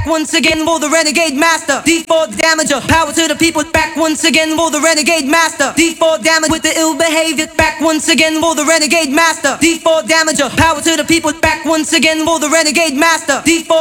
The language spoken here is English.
back once again for the renegade master. D4 damager, power to the people, back once again for the renegade master. D4 damage with the ill behavior, back once again for the renegade master. D4 damager, power to the people, back once again for the renegade master. D4